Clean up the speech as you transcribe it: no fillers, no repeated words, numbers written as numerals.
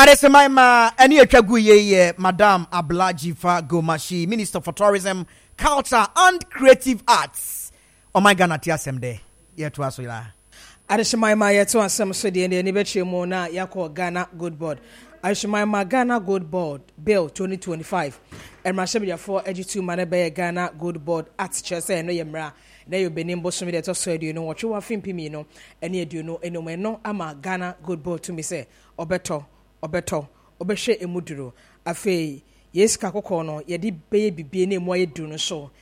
Aresemaima any Chaguye, Madame Ablajifa Gomashi, Minister for Tourism, Culture and Creative Arts. Oh my God, Tiasem Day. Yet to us, Aresemaima yet to us some study and the Nibechi Mona Yako Ghana Good Board. Aresemaima Ghana Good Board Bill 2025. And Mashabia for Edu Manebe Ghana Good Board Arts Chessa and Yamra. Na yo benim bosomi de to so edu no wocho wa fimpimi no ene edu no enome no ama Ghana Good Board to me say obeto obehwe emuduro afei yeska kokko no ye di beye bibie na emu ayedu no so